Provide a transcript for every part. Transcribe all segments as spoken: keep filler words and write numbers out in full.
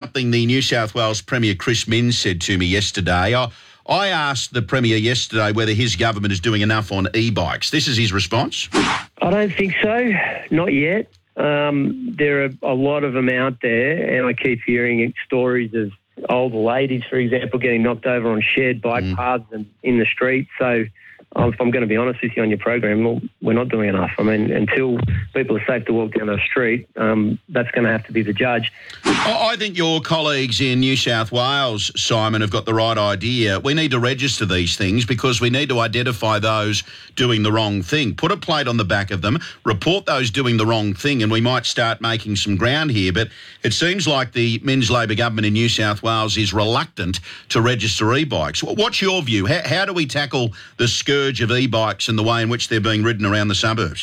something the New South Wales Premier Chris Minns said to me yesterday. I, I asked the Premier yesterday whether his government is doing enough on e-bikes. This is his response. I don't think so. Not yet. Um, there are a lot of them out there, and I keep hearing stories of older ladies, for example, getting knocked over on shared bike mm. paths and in the street. So um, if I'm going to be honest with you on your program, well, we're not doing enough. I mean, until people are safe to walk down the street, um, that's going to have to be the judge. I think your colleagues in New South Wales, Simon, have got the right idea. We need to register these things because we need to identify those doing the wrong thing. Put a plate on the back of them, report those doing the wrong thing, and we might start making some ground here. But it seems like the Minns Labor government in New South Wales is reluctant to register e-bikes. What's your view? How, how do we tackle the scourge of e-bikes and the way in which they're being ridden around the suburbs?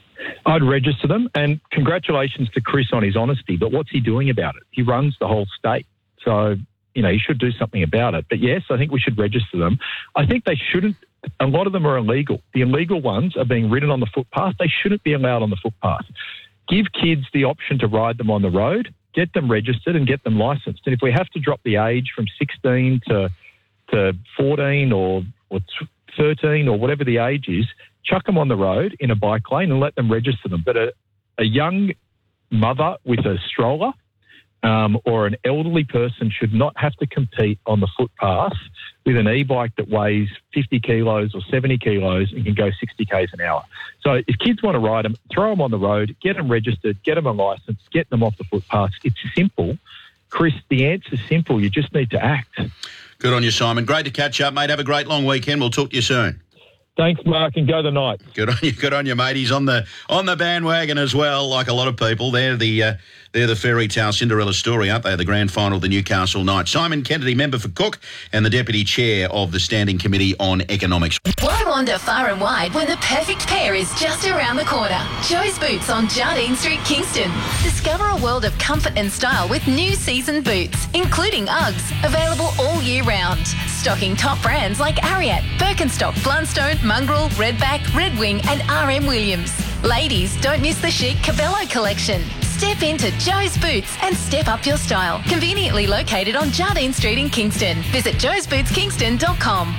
I'd register them, and congratulations to Chris on his honesty, but what's he doing about it? He runs the whole state, so, you know, he should do something about it. But yes, I think we should register them. I think they shouldn't, a lot of them are illegal. The illegal ones are being ridden on the footpath. They shouldn't be allowed on the footpath. Give kids the option to ride them on the road, get them registered and get them licensed. And if we have to drop the age from sixteen to to fourteen or, or thirteen or whatever the age is, chuck them on the road in a bike lane and let them register them. But a, a young mother with a stroller um, or an elderly person should not have to compete on the footpath with an e-bike that weighs fifty kilos or seventy kilos and can go sixty k's an hour. So if kids want to ride them, throw them on the road, get them registered, get them a licence, get them off the footpaths. It's simple. Chris, the answer's simple. You just need to act. Good on you, Simon. Great to catch up, mate. Have a great long weekend. We'll talk to you soon. Thanks, Mark, and go the Knights. Good on you, good on you, mate. He's on the on the bandwagon as well, like a lot of people. They're the uh, they're the fairy tale Cinderella story, aren't they? The grand final of the Newcastle Knights. Simon Kennedy, member for Cook and the deputy chair of the Standing Committee on Economics. Why wander far and wide when the perfect pair is just around the corner? Joe's Boots on Jardine Street, Kingston. Discover a world of comfort and style with new season boots, including Uggs, available all year round. Stocking top brands like Ariat, Birkenstock, Blundstone, Mongrel, Redback, Red Wing and R M Williams. Ladies, don't miss the chic Cabello collection. Step into Joe's Boots and step up your style. Conveniently located on Jardine Street in Kingston. Visit joes boots kingston dot com.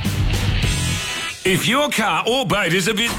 If your car or boat is a bit...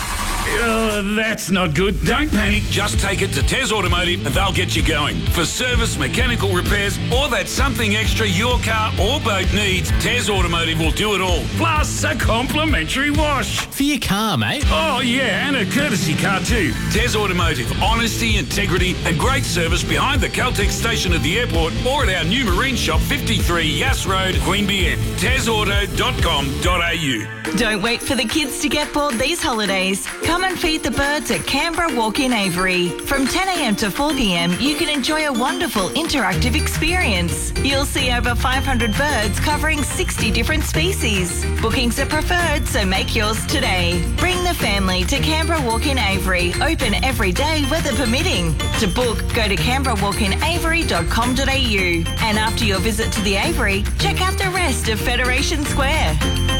Uh, that's not good. Don't panic. Just take it to Tez Automotive and they'll get you going. For service, mechanical repairs, or that something extra your car or boat needs, Tez Automotive will do it all. Plus a complimentary wash. For your car, mate. Oh, yeah, and a courtesy car too. Tez Automotive. Honesty, integrity and great service behind the Caltex station at the airport or at our new marine shop, fifty-three Yass Road, Queanbeyan. tez auto dot com dot a u. Don't wait for the kids to get bored these holidays. Come and feed the birds at Canberra Walk-in Avery. From ten a m to four p m, you can enjoy a wonderful interactive experience. You'll see over five hundred birds covering sixty different species. Bookings are preferred, so make yours today. Bring the family to Canberra Walk-in Avery. Open every day, weather permitting. To book, go to canberra walk in avery dot com dot a u. And after your visit to the Avery, check out the rest of Federation Square.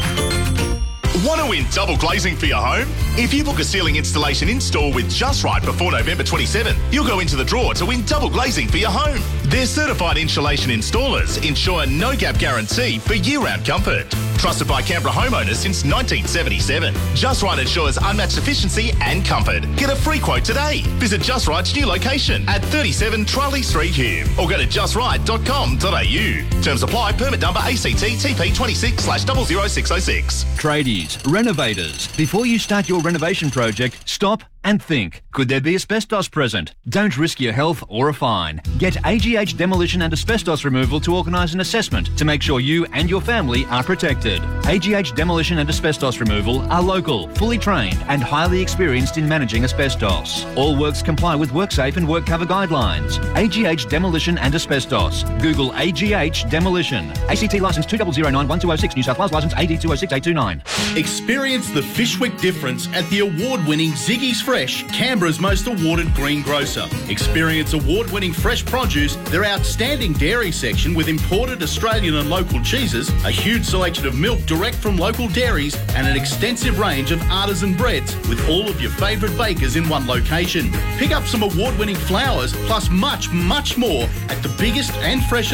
Want to win double glazing for your home? If you book a ceiling installation in-store with Just Right before November twenty-seventh, you'll go into the draw to win double glazing for your home. Their certified insulation installers ensure a no-gap guarantee for year-round comfort. Trusted by Canberra homeowners since nineteen seventy-seven. Just Right ensures unmatched efficiency and comfort. Get a free quote today. Visit Just Right's new location at thirty-seven Charlie Street, Hume, or go to just right dot com dot a u. Terms apply. Permit number A C T T P twenty-six slash zero zero six zero six. Tradies, renovators. Before you start your renovation project, stop and think. Could there be asbestos present? Don't risk your health or a fine. Get A G H Demolition and Asbestos Removal to organise an assessment to make sure you and your family are protected. A G H Demolition and Asbestos Removal are local, fully trained and highly experienced in managing asbestos. All works comply with WorkSafe and WorkCover guidelines. A G H Demolition and Asbestos. Google A G H Demolition. A C T licence two zero zero nine one two zero six, New South Wales licence A D two zero six eight two nine. Experience the Fishwick difference at the award-winning Ziggy's Fresh, Canberra's most awarded greengrocer. Experience award-winning fresh produce, their outstanding dairy section with imported Australian and local cheeses, a huge selection of milk direct from local dairies, and an extensive range of artisan breads with all of your favourite bakers in one location. Pick up some award-winning flowers plus much, much more at the biggest and freshest